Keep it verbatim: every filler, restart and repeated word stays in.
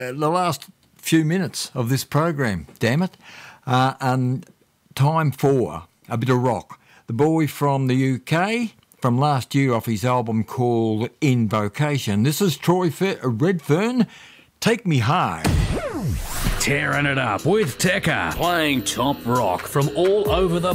uh, the last few minutes of this program, damn it. Uh, and time for a bit of rock. The boy from the U K, from last year off his album called Invocation. This is Troy Redfern, Take Me High. Tearing it up with Tekka, playing top rock from all over the